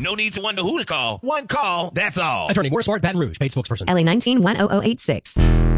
No need to wonder who to call. One call, that's all. Attorney Moore Smart, Baton Rouge, paid spokesperson. LA 19-10086.